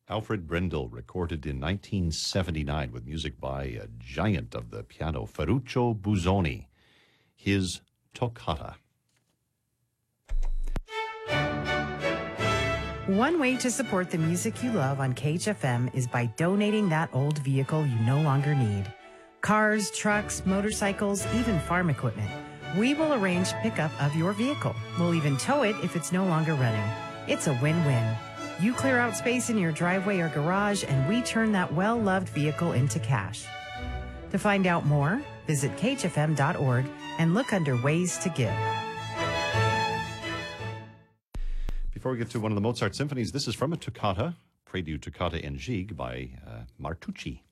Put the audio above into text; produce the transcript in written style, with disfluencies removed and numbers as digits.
Alfred Brendel, recorded in 1979 with music by a giant of the piano, Ferruccio Busoni, his Toccata. One way to support the music you love on KHFM is by donating that old vehicle you no longer need. Cars, trucks, motorcycles, even farm equipment. We will arrange pickup of your vehicle. We'll even tow it if it's no longer running. It's a win-win. You clear out space in your driveway or garage, and we turn that well-loved vehicle into cash. To find out more, visit khfm.org and look under Ways to Give. Before we get to one of the Mozart symphonies, this is from a toccata, Prelude Toccata in Gigue by Martucci.